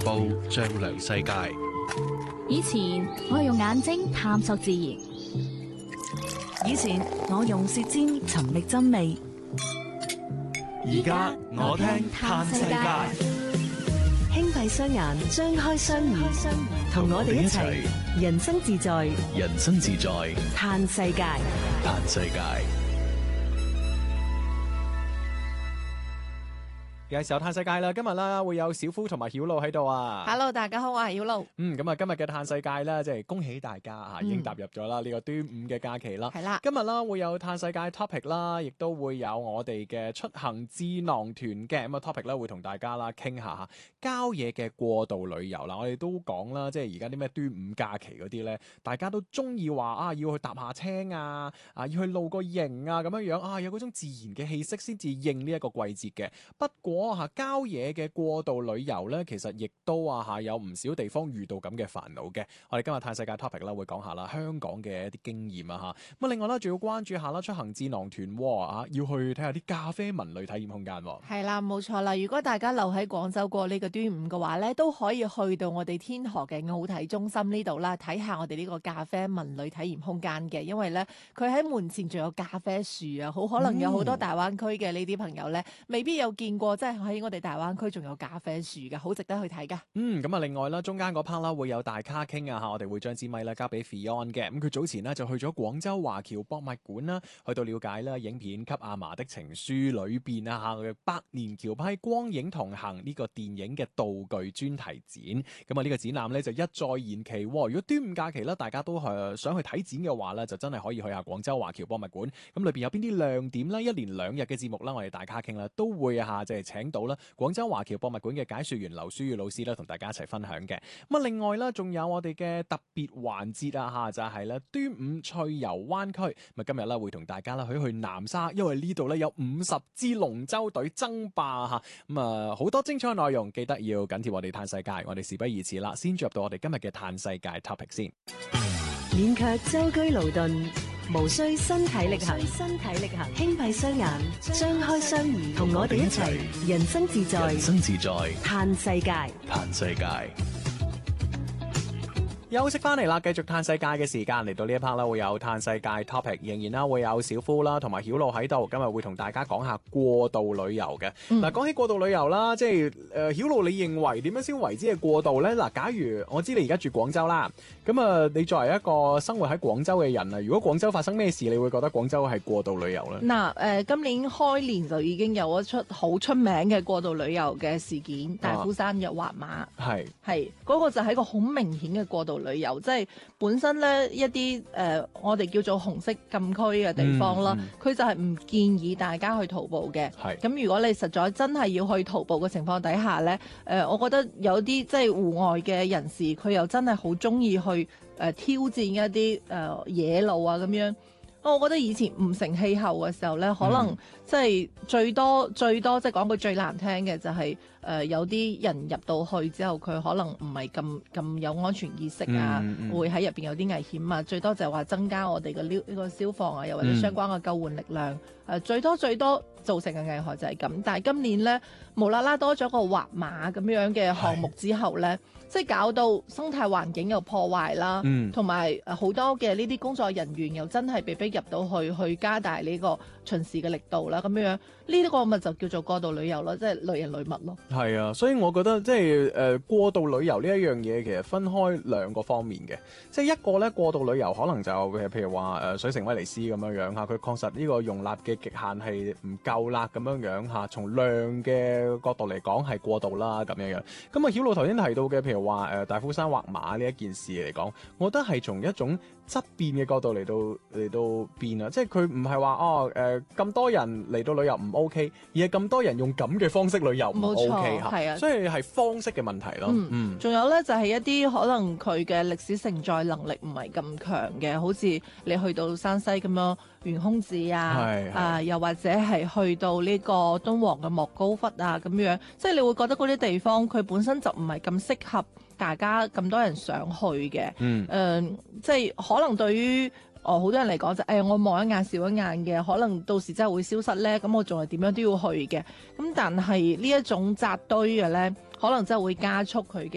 步丈量世界。 以前我係用眼睛探索自然， 以前我用舌尖尋覓真味， 而家我聽嘆世界， 輕閉雙眼，張開雙耳，同我哋一齊人生自在， 人生自在， 嘆世界， 嘆世界。 有時候嘆世界啦，今日啦會有小夫同埋曉露喺度啊。 Hello， 大家好，我係曉露。 咁啊，今日嘅嘆世界咧，即係恭喜大家啊，已經踏入咗啦呢個端午嘅假期啦。 係啦， 今日啦會有嘆世界 topic 啦，亦都會有我哋嘅出行智囊團嘅咁啊 topic 咧，會同大家啦傾下郊野嘅過度旅遊啦。我哋都講啦，即係而家啲咩端午假期嗰啲咧，大家都中意話啊，要去踏下青啊，要去露個營啊，咁樣樣啊，有嗰種自然嘅氣息先至應呢一個季節嘅。不過郊野嘅過度旅遊咧，其實亦都有唔少地方遇到咁嘅煩惱嘅。我哋今日嘆世界 topic 啦，會講下啦香港嘅一啲經驗啊嚇。咁啊，另外啦，仲要關注下啦出行智囊團要去睇下啲咖啡文旅體驗空間。 係啦，冇錯啦。如果大家留喺廣州過呢個端午嘅話咧，都可以去到我哋天河嘅奧體中心呢度啦，睇下我哋呢個咖啡文旅體驗空間嘅。因為咧，佢喺門前仲有咖啡樹啊，好可能有好多大灣區嘅呢啲朋友咧，未必有見過，即係喺我哋大灣區仲有咖啡樹嘅，好值得去睇噶。 咁啊，另外啦，中間嗰 part 啦會有大咖傾啊嚇，我哋會將支咪啦交俾 Fion 嘅。咁佢早前呢就去咗廣州華僑博物館啦，去到了解啦影片《給阿嫲的情書》裏邊嘅百年橋批光影同行呢個電影嘅道具專題展。咁啊呢個展覽咧就一再延期。如果端午假期啦，大家都想去睇展嘅話咧，就真係可以去下廣州華僑博物館。咁裏邊有邊啲亮點啦？一連2日嘅節目啦，我哋大咖傾啦都會即係請到啦廣州華僑博物館嘅解說員劉書宇老師啦，同大家一齊分享嘅。咁啊，另外啦，仲有我哋嘅特別環節啊，就係咧端午趣遊灣區。咁啊，今日咧會同大家啦去南沙，因為呢度咧有50支龍舟隊爭霸嚇。咁啊，好多精彩內容，記得要緊貼我哋嘆世界。我哋事不宜遲啦，先進入到我哋今日嘅嘆世界 topic 先。 免卻舟車勞頓，無需身體力行，輕閉雙眼，張開雙耳，同我哋一齊人生自在， 人生自在， 嘆世界， 嘆世界。 休息翻嚟啦，繼續嘆世界嘅時間嚟到呢一 part 啦，會有嘆世界 topic， 仍然啦會有小夫啦同埋曉露喺度，今日會同大家講下過度旅遊嘅。嗱，講起過度旅遊啦，即係曉露，你認為點樣先為之係過度呢？嗱，假如我知你而家住廣州啦，咁啊，你作為一個生活喺廣州嘅人啊，如果廣州發生咩事，你會覺得廣州係過度旅遊呢？ 嗱，今年開年就已經有一出好出名嘅過度旅遊嘅事件，大夫山躍滑馬，係嗰個就係一個好明顯嘅過度旅遊，即係本身咧一啲我哋叫做紅色禁區嘅地方啦，佢就係唔建議大家去徒步嘅。咁如果你實在真係要去徒步嘅情況底下咧，我覺得有啲即係戶外嘅人士，佢又真係好中意去挑戰一啲野路啊咁樣。我覺得以前唔成氣候嘅時候咧，可能即係最多即係講句最難聽嘅就係有啲人入到去之後，佢可能唔係咁有安全意識啊，會喺入邊有啲危險啊。最多就係話增加我哋嘅呢個消防啊，又或者相關嘅救援力量。最多造成嘅危害就係咁。但係今年咧無啦啦多咗個滑馬咁樣嘅項目之後咧，即係搞到生態環境又破壞啦，同埋好多嘅呢啲工作人員又真係被逼入到去加大呢個巡視嘅力度啦，咁樣呢個咪就叫做過度旅遊咯，即係累人累物咯。 係啊，所以我覺得即係過度旅遊呢一樣嘢，其實分開2個方面嘅。即係一個咧過度旅遊可能就譬如話水城威尼斯咁樣嚇，佢確實呢個容納嘅極限係唔夠啦咁樣嚇，從量嘅角度嚟講係過度啦咁樣。咁啊，曉露頭先提到嘅譬如話大夫山滑馬呢一件事嚟講，我覺得係從一種質變嘅角度嚟到變啊，即係佢唔係話咁多人嚟到旅遊唔 OK， 而係咁多人用咁嘅方式旅遊唔 OK 嚇，係啊，所以係方式嘅問題咯。 仲有咧就係一啲可能佢嘅歷史承載能力唔係咁強嘅，好似你去到山西咁樣懸空寺啊，又或者係去到呢個敦煌嘅莫高窟啊咁樣，即係你會覺得嗰啲地方佢本身就唔係咁適合大家咁多人上去嘅。即係可能對於好多人嚟講就我望一眼少一眼嘅，可能到時真係會消失咧，咁我仲係點樣都要去嘅。咁但係呢一種紮堆嘅咧，可能真係會加速佢嘅